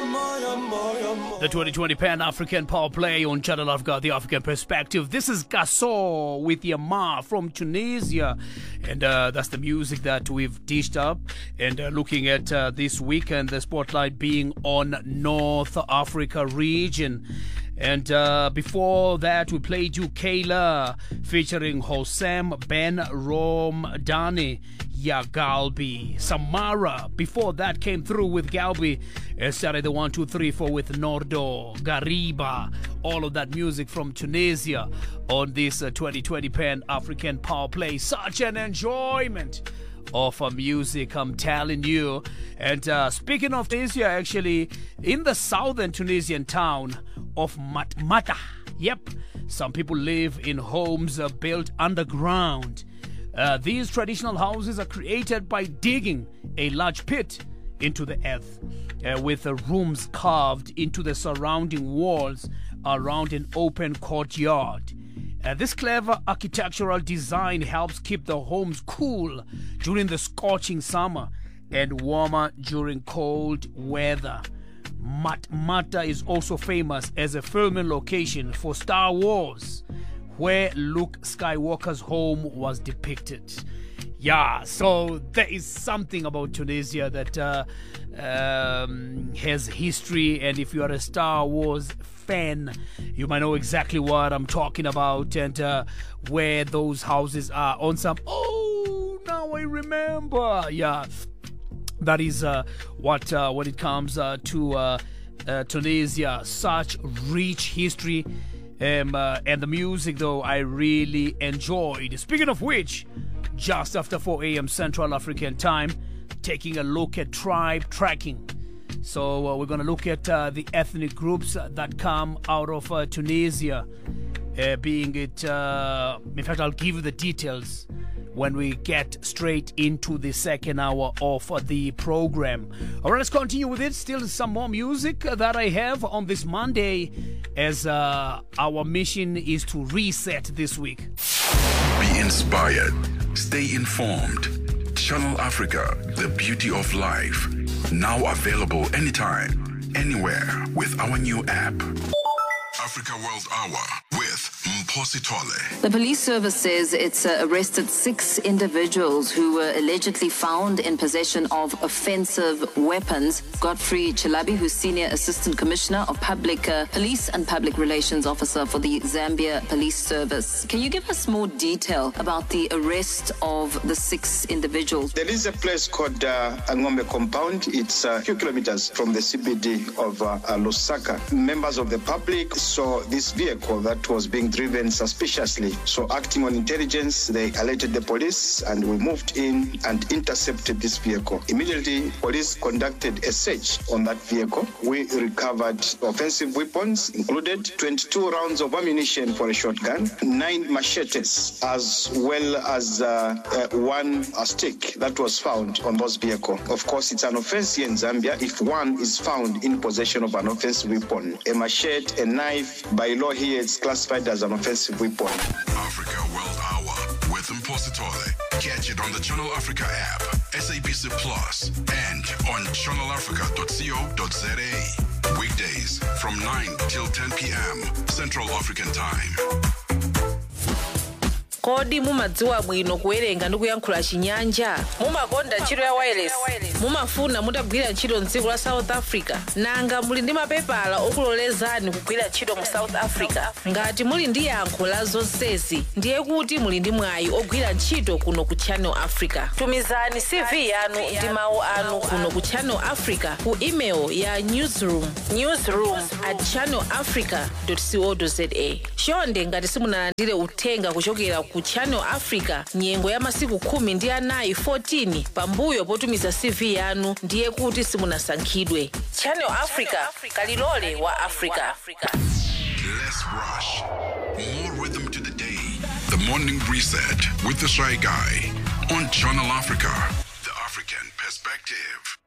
The 2020 Pan-African Power Play on Channel Africa, the African Perspective. This is Gasso with Yamar from Tunisia. And that's the music that we've dished up. And looking at this weekend, the spotlight being on North Africa region. And before that, we played you Kayla featuring Hosam Ben Romdani. Galbi. Samara before that came through with Galbi. Started the 1, 2, 3, 4 with Nordo, Gariba, all of that music from Tunisia on this 2020 Pan-African Power Play. Such an enjoyment of music, I'm telling you. And speaking of Tunisia, actually, in the southern Tunisian town of Matmata, yep, some people live in homes built underground. These traditional houses are created by digging a large pit into the earth with rooms carved into the surrounding walls around an open courtyard. This clever architectural design helps keep the homes cool during the scorching summer and warmer during cold weather. Matmata is also famous as a filming location for Star Wars, where Luke Skywalker's home was depicted. Yeah, so there is something about Tunisia that has history, and if you are a Star Wars fan, you might know exactly what I'm talking about, and where those houses are on some, oh, now I remember. Yeah, that is what when it comes to Tunisia, such rich history. And the music, though, I really enjoyed. Speaking of which, just after 4 a.m. Central African time, taking a look at tribe tracking. So we're going to look at the ethnic groups that come out of Tunisia, being it, in fact, I'll give you the details when we get straight into the second hour of the program. All right, let's continue with it. Still some more music that I have on this Monday, as our mission is to reset this week. Be inspired. Stay informed. Channel Africa, the beauty of life. Now available anytime, anywhere with our new app. Africa World Hour with Mphosi Tole. The police service says it's arrested 6 individuals who were allegedly found in possession of offensive weapons. Godfrey Chilabi, who's Senior Assistant Commissioner of Public Police and Public Relations Officer for the Zambia Police Service. Can you give us more detail about the arrest of the 6 individuals? There is a place called Angombe Compound. It's a few kilometers from the CBD of Lusaka. Members of the public saw this vehicle that was being driven suspiciously. So acting on intelligence, they alerted the police and we moved in and intercepted this vehicle. Immediately, police conducted a search on that vehicle. We recovered offensive weapons, included 22 rounds of ammunition for a shotgun, 9 machetes, as well as one stick that was found on those vehicle. Of course, it's an offense here in Zambia if one is found in possession of an offensive weapon. A machete, a knife, by law here, it's classified as an offensive weapon. Africa World Hour with Mphosi Tole. Catch it on the Channel Africa app, SABC Plus, and on channelafrica.co.za. Weekdays from 9 till 10 p.m. Central African Time. Kodi mumadziwa bwino kuwerenga ndi kuyankhula Chinyanja? Mumakonda ntchito ya wireless? Mumafuna mutagwira ntchito m'dziko la South Africa? Nanga muli ndi mapepala okulolezani kugwira ntchito mu South Africa? Ngati muli ndi yankho la zonsezi, ndiye kuti muli ndi mwayi ogwira ntchito kuno ku Channel Africa. Tumizani CV yanu ndi mawu anu kuno ku Channel Africa ku email ya newsroom@channelafrica.co.za. Chonde ngati simunalandire uthenga kuchokera ku Channel Africa nyengo ya masiku 14 pambuyo potumiza CV yanu, ndiye kuti simunasankhidwe. Channel Africa, kalilole wa Africa. Less rush. More rhythm to the day. The Morning Reset with the Shy Guy on Channel Africa, the African Perspective.